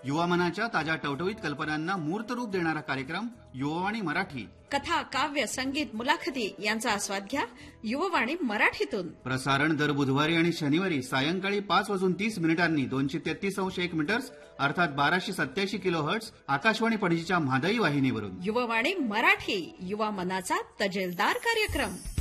युवा मनाच्या ताज्या टवटवीत कल्पनांना मूर्त रूप देणारा कार्यक्रम युवावाणी मराठी. कथा, काव्य, संगीत, मुलाखती यांचा आस्वाद घ्या युवावाणी मराठीतून. प्रसारण दर बुधवारी आणि शनिवारी सायंकाळी 5:30 233.1 मीटर्स अर्थात 1287 किलोहर्ट्ज आकाशवाणी पणजीच्या म्हादई वाहिनीवरून. युवावाणी मराठी, युवा मनाचा तजेलदार कार्यक्रम.